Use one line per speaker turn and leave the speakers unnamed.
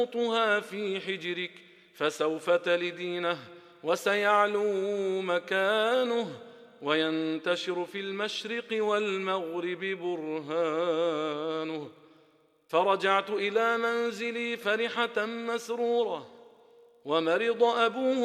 تحطها في حجرك فسوف تلدينه وسيعلو مكانه وينتشر في المشرق والمغرب برهانه. فرجعت إلى منزلي فرحة مسرورة، ومرض أبوه